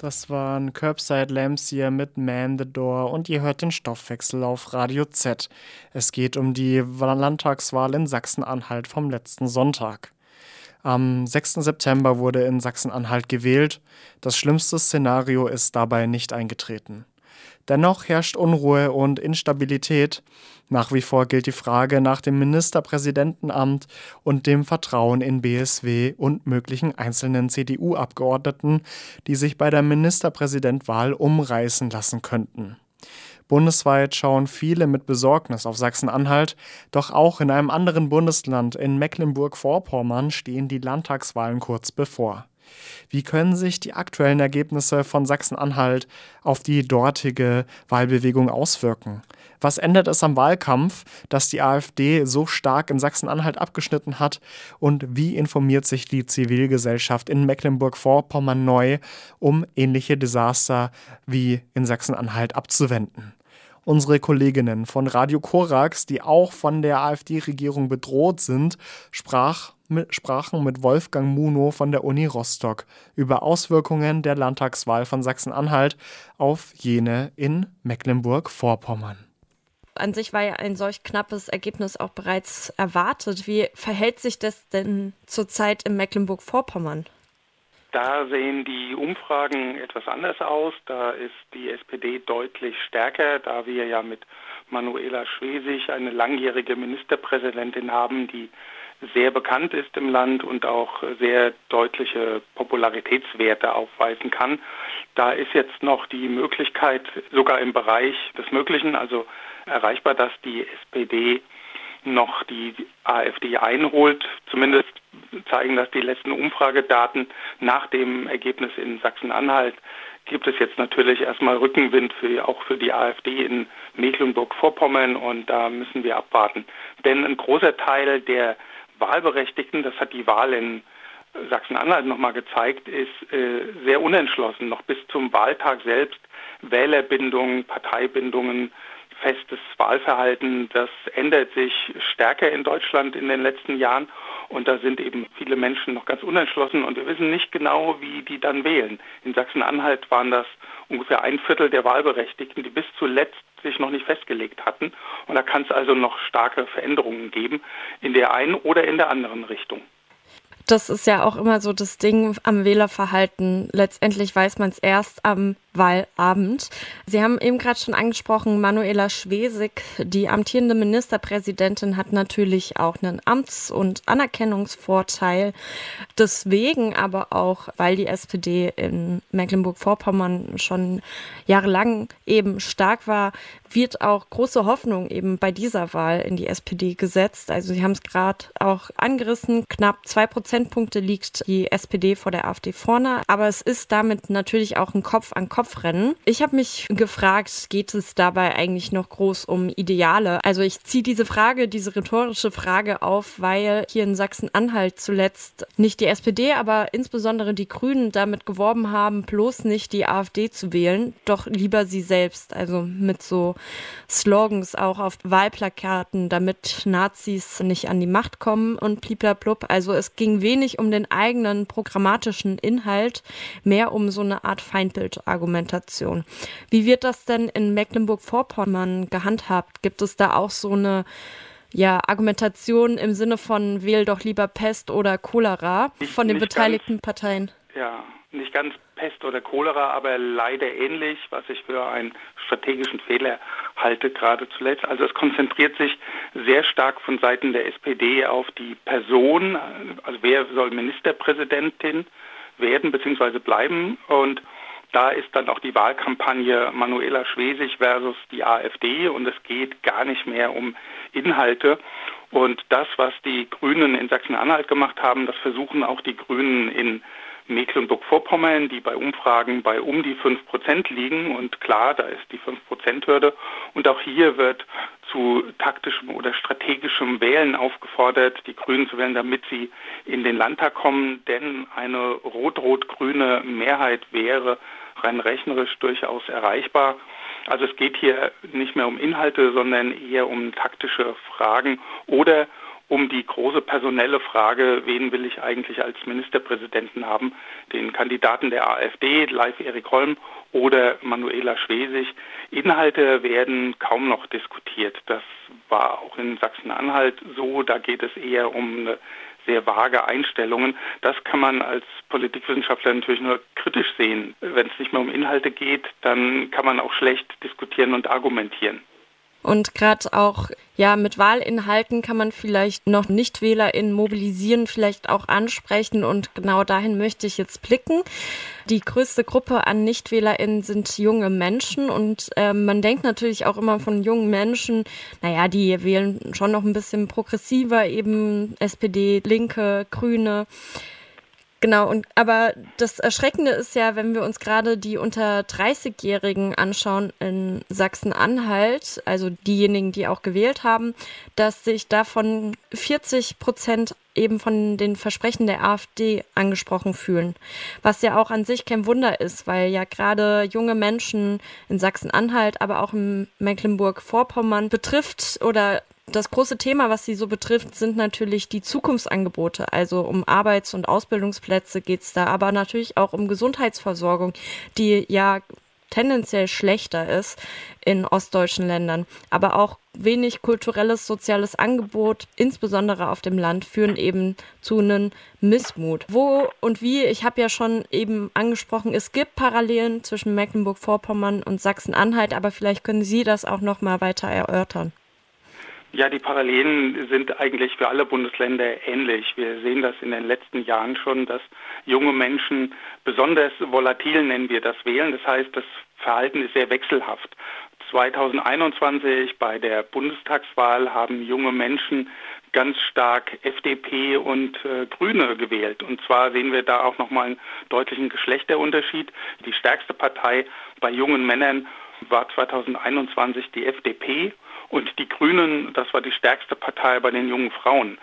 Das waren Curbside Lamps hier mit Man the Door und ihr hört den Stoffwechsel auf Radio Z. Es geht um die Landtagswahl in Sachsen-Anhalt vom letzten Sonntag. Am 6. September wurde in Sachsen-Anhalt gewählt. Das schlimmste Szenario ist dabei nicht eingetreten. Dennoch herrscht Unruhe und Instabilität. Nach wie vor gilt die Frage nach dem Ministerpräsidentenamt und dem Vertrauen in BSW und möglichen einzelnen CDU-Abgeordneten, die sich bei der Ministerpräsidentwahl umreißen lassen könnten. Bundesweit schauen viele mit Besorgnis auf Sachsen-Anhalt, doch auch in einem anderen Bundesland, in Mecklenburg-Vorpommern, stehen die Landtagswahlen kurz bevor. Wie können sich die aktuellen Ergebnisse von Sachsen-Anhalt auf die dortige Wahlbewegung auswirken? Was ändert es am Wahlkampf, dass die AfD so stark in Sachsen-Anhalt abgeschnitten hat? Und wie informiert sich die Zivilgesellschaft in Mecklenburg-Vorpommern neu, um ähnliche Desaster wie in Sachsen-Anhalt abzuwenden? Unsere Kolleginnen von Radio Korax, die auch von der AfD-Regierung bedroht sind, sprachen mit Wolfgang Munow von der Uni Rostock über Auswirkungen der Landtagswahl von Sachsen-Anhalt auf jene in Mecklenburg-Vorpommern. An sich war ja ein solch knappes Ergebnis auch bereits erwartet. Wie verhält sich das denn zurzeit in Mecklenburg-Vorpommern? Da sehen die Umfragen etwas anders aus. Da ist die SPD deutlich stärker, da wir ja mit Manuela Schwesig eine langjährige Ministerpräsidentin haben, die sehr bekannt ist im Land und auch sehr deutliche Popularitätswerte aufweisen kann. Da ist jetzt noch die Möglichkeit, sogar im Bereich des Möglichen, also erreichbar, dass die SPD noch die AfD einholt. Zumindest zeigen das die letzten Umfragedaten. Nach dem Ergebnis in Sachsen-Anhalt gibt es jetzt natürlich erstmal Rückenwind auch für die AfD in Mecklenburg-Vorpommern und da müssen wir abwarten. Denn ein großer Teil der Wahlberechtigten, das hat die Wahl in Sachsen-Anhalt nochmal gezeigt, ist sehr unentschlossen. Noch bis zum Wahltag selbst Wählerbindungen, Parteibindungen, festes Wahlverhalten, das ändert sich stärker in Deutschland in den letzten Jahren und da sind eben viele Menschen noch ganz unentschlossen und wir wissen nicht genau, wie die dann wählen. In Sachsen-Anhalt waren das ungefähr 1/4 der Wahlberechtigten, die bis zuletzt sich noch nicht festgelegt hatten und da kann es also noch starke Veränderungen geben in der einen oder in der anderen Richtung. Das ist ja auch immer so das Ding am Wählerverhalten. Letztendlich weiß man es erst am Wahlabend. Sie haben eben gerade schon angesprochen, Manuela Schwesig, die amtierende Ministerpräsidentin, hat natürlich auch einen Amts- und Anerkennungsvorteil. Deswegen aber auch, weil die SPD in Mecklenburg-Vorpommern schon jahrelang eben stark war, wird auch große Hoffnung eben bei dieser Wahl in die SPD gesetzt. Also Sie haben es gerade auch angerissen, knapp 2 Prozentpunkte liegt die SPD vor der AfD vorne. Aber es ist damit natürlich auch ein Kopf-an-Kopf-Rennen. Ich habe mich gefragt, geht es dabei eigentlich noch groß um Ideale? Also ich ziehe diese rhetorische Frage auf, weil hier in Sachsen-Anhalt zuletzt nicht die SPD, aber insbesondere die Grünen damit geworben haben, bloß nicht die AfD zu wählen, doch lieber sie selbst. Also mit so Slogans auch auf Wahlplakaten, damit Nazis nicht an die Macht kommen und bliblablub. Also es ging wenig um den eigenen programmatischen Inhalt, mehr um so eine Art Feindbildargumentation. Wie wird das denn in Mecklenburg-Vorpommern gehandhabt? Gibt es da auch so eine Argumentation im Sinne von wähl doch lieber Pest oder Cholera von den beteiligten Parteien? Ja, nicht ganz Pest oder Cholera, aber leider ähnlich, was ich für einen strategischen Fehler halte, gerade zuletzt. Also es konzentriert sich sehr stark von Seiten der SPD auf die Person, also wer soll Ministerpräsidentin werden bzw. bleiben und da ist dann auch die Wahlkampagne Manuela Schwesig versus die AfD und es geht gar nicht mehr um Inhalte. Und das, was die Grünen in Sachsen-Anhalt gemacht haben, das versuchen auch die Grünen in Mecklenburg-Vorpommern, die bei Umfragen bei um die 5% liegen. Und klar, da ist die 5%-Hürde. Und auch hier wird zu taktischem oder strategischem Wählen aufgefordert, die Grünen zu wählen, damit sie in den Landtag kommen. Denn eine rot-rot-grüne Mehrheit wäre rein rechnerisch durchaus erreichbar. Also es geht hier nicht mehr um Inhalte, sondern eher um taktische Fragen oder um die große personelle Frage, wen will ich eigentlich als Ministerpräsidenten haben, den Kandidaten der AfD, Leif Erik Holm oder Manuela Schwesig. Inhalte werden kaum noch diskutiert. Das war auch in Sachsen-Anhalt so. Da geht es eher um eine sehr vage Einstellungen. Das kann man als Politikwissenschaftler natürlich nur kritisch sehen. Wenn es nicht mehr um Inhalte geht, dann kann man auch schlecht diskutieren und argumentieren. Und gerade auch mit Wahlinhalten kann man vielleicht noch NichtwählerInnen mobilisieren, vielleicht auch ansprechen, und genau dahin möchte ich jetzt blicken. Die größte Gruppe an NichtwählerInnen sind junge Menschen, und man denkt natürlich auch immer von jungen Menschen, die wählen schon noch ein bisschen progressiver, eben SPD, Linke, Grüne. Genau, aber das Erschreckende ist ja, wenn wir uns gerade die unter 30-Jährigen anschauen in Sachsen-Anhalt, also diejenigen, die auch gewählt haben, dass sich davon 40% eben von den Versprechen der AfD angesprochen fühlen. Was ja auch an sich kein Wunder ist, weil ja gerade junge Menschen in Sachsen-Anhalt, aber auch in Mecklenburg-Vorpommern betrifft, oder das große Thema, was sie so betrifft, sind natürlich die Zukunftsangebote. Also um Arbeits- und Ausbildungsplätze geht es da, aber natürlich auch um Gesundheitsversorgung, die ja tendenziell schlechter ist in ostdeutschen Ländern. Aber auch wenig kulturelles, soziales Angebot, insbesondere auf dem Land, führen eben zu einem Missmut. Wo und wie, ich habe ja schon eben angesprochen, es gibt Parallelen zwischen Mecklenburg-Vorpommern und Sachsen-Anhalt, aber vielleicht können Sie das auch noch mal weiter erörtern. Ja, die Parallelen sind eigentlich für alle Bundesländer ähnlich. Wir sehen das in den letzten Jahren schon, dass junge Menschen besonders volatil, nennen wir das, wählen. Das heißt, das Verhalten ist sehr wechselhaft. 2021 bei der Bundestagswahl haben junge Menschen ganz stark FDP und Grüne gewählt. Und zwar sehen wir da auch nochmal einen deutlichen Geschlechterunterschied. Die stärkste Partei bei jungen Männern war 2021 die FDP. Und die Grünen, das war die stärkste Partei bei den jungen Frauen.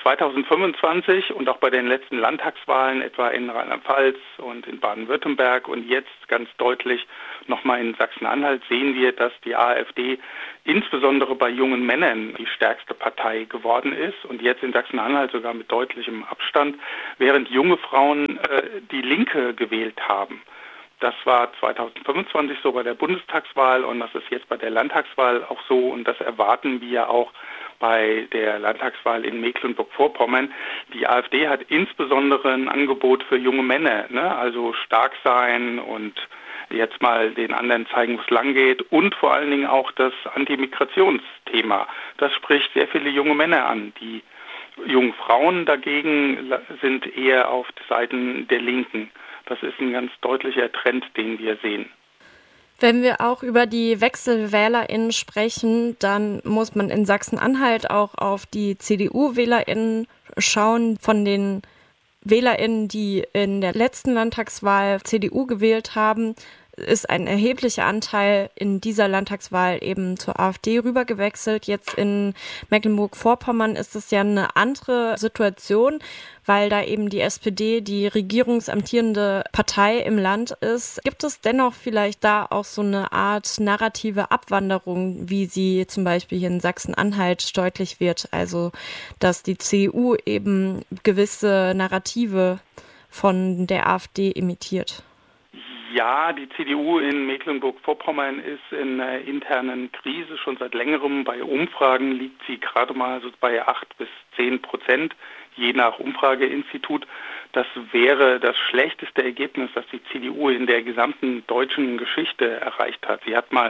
2025 und auch bei den letzten Landtagswahlen, etwa in Rheinland-Pfalz und in Baden-Württemberg und jetzt ganz deutlich nochmal in Sachsen-Anhalt, sehen wir, dass die AfD insbesondere bei jungen Männern die stärkste Partei geworden ist und jetzt in Sachsen-Anhalt sogar mit deutlichem Abstand, während junge Frauen die Linke gewählt haben. Das war 2025 so bei der Bundestagswahl und das ist jetzt bei der Landtagswahl auch so, und das erwarten wir auch bei der Landtagswahl in Mecklenburg-Vorpommern. Die AfD hat insbesondere ein Angebot für junge Männer, also stark sein und jetzt mal den anderen zeigen, wo es lang geht, und vor allen Dingen auch das Antimigrationsthema. Das spricht sehr viele junge Männer an. Die jungen Frauen dagegen sind eher auf Seiten der Linken. Das ist ein ganz deutlicher Trend, den wir sehen. Wenn wir auch über die WechselwählerInnen sprechen, dann muss man in Sachsen-Anhalt auch auf die CDU-WählerInnen schauen. Von den WählerInnen, die in der letzten Landtagswahl CDU gewählt haben, ist ein erheblicher Anteil in dieser Landtagswahl eben zur AfD rübergewechselt. Jetzt in Mecklenburg-Vorpommern ist es ja eine andere Situation, weil da eben die SPD die regierungsamtierende Partei im Land ist. Gibt es dennoch vielleicht da auch so eine Art narrative Abwanderung, wie sie zum Beispiel hier in Sachsen-Anhalt deutlich wird? Also, dass die CDU eben gewisse Narrative von der AfD imitiert. Ja, die CDU in Mecklenburg-Vorpommern ist in einer internen Krise schon seit längerem. Bei Umfragen liegt sie gerade mal so bei 8-10%, je nach Umfrageinstitut. Das wäre das schlechteste Ergebnis, das die CDU in der gesamten deutschen Geschichte erreicht hat. Sie hat mal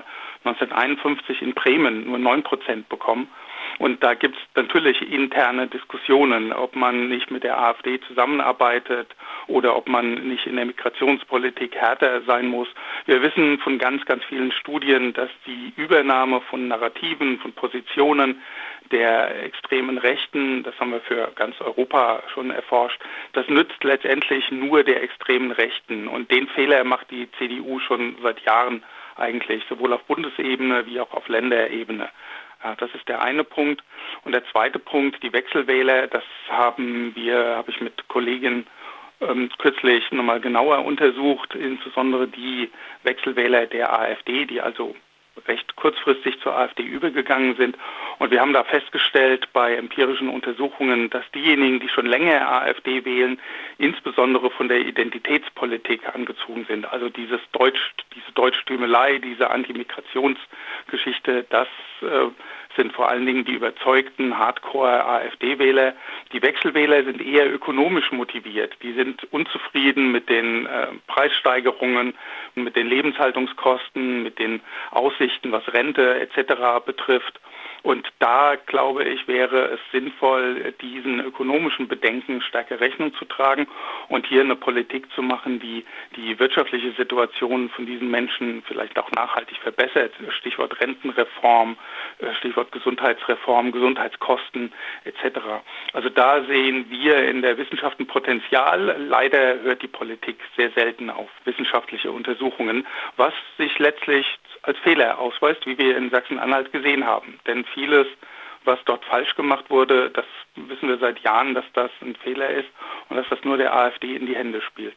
1951 in Bremen nur 9% bekommen. Und da gibt es natürlich interne Diskussionen, ob man nicht mit der AfD zusammenarbeitet oder ob man nicht in der Migrationspolitik härter sein muss. Wir wissen von ganz, ganz vielen Studien, dass die Übernahme von Narrativen, von Positionen der extremen Rechten, das haben wir für ganz Europa schon erforscht, das nützt letztendlich nur der extremen Rechten. Und den Fehler macht die CDU schon seit Jahren eigentlich, sowohl auf Bundesebene wie auch auf Länderebene. Ja, das ist der eine Punkt. Und der zweite Punkt, die Wechselwähler, das habe ich mit Kolleginnen kürzlich nochmal genauer untersucht, insbesondere die Wechselwähler der AfD, die also recht kurzfristig zur AfD übergegangen sind. Und wir haben da festgestellt bei empirischen Untersuchungen, dass diejenigen, die schon länger AfD wählen, insbesondere von der Identitätspolitik angezogen sind. Also diese Deutschtümelei, diese Antimigrationsgeschichte, das sind vor allen Dingen die überzeugten Hardcore-AfD-Wähler. Die Wechselwähler sind eher ökonomisch motiviert. Die sind unzufrieden mit den Preissteigerungen, mit den Lebenshaltungskosten, mit den Aussichten, was Rente etc. betrifft. Und da, glaube ich, wäre es sinnvoll, diesen ökonomischen Bedenken stärker Rechnung zu tragen und hier eine Politik zu machen, die die wirtschaftliche Situation von diesen Menschen vielleicht auch nachhaltig verbessert. Stichwort Rentenreform, Stichwort Gesundheitsreform, Gesundheitskosten etc. Also da sehen wir in der Wissenschaft ein Potenzial. Leider hört die Politik sehr selten auf wissenschaftliche Untersuchungen, was sich letztlich als Fehler ausweist, wie wir in Sachsen-Anhalt gesehen haben. Denn vieles, was dort falsch gemacht wurde, das wissen wir seit Jahren, dass das ein Fehler ist und dass das nur der AfD in die Hände spielt.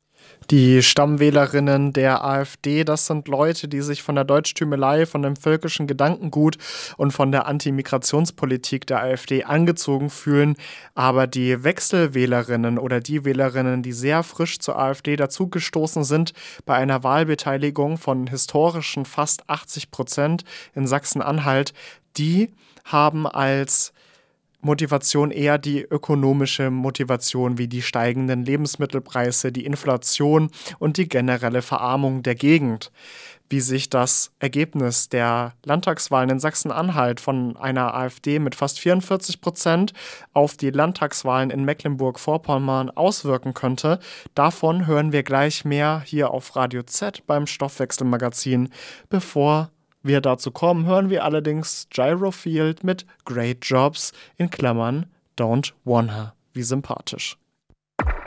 Die Stammwählerinnen der AfD, das sind Leute, die sich von der Deutschtümelei, von dem völkischen Gedankengut und von der Antimigrationspolitik der AfD angezogen fühlen. Aber die Wechselwählerinnen oder die Wählerinnen, die sehr frisch zur AfD dazugestoßen sind, bei einer Wahlbeteiligung von historischen fast 80% in Sachsen-Anhalt, die haben als Motivation eher die ökonomische Motivation wie die steigenden Lebensmittelpreise, die Inflation und die generelle Verarmung der Gegend. Wie sich das Ergebnis der Landtagswahlen in Sachsen-Anhalt von einer AfD mit fast 44% auf die Landtagswahlen in Mecklenburg-Vorpommern auswirken könnte, davon hören wir gleich mehr hier auf Radio Z beim Stoffwechselmagazin. Bevor wir dazu kommen, hören wir allerdings Gyrofield mit Great Jobs in Klammern Don't Wanna. Wie sympathisch.